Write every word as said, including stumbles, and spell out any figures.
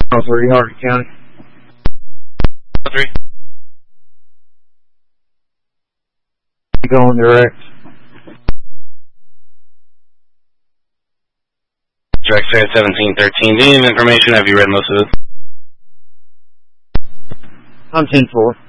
oh three, Hardy County. oh three. Going direct. Direct Fare seventeen thirteen. Do you have information? Have you read most of it? I'm ten four.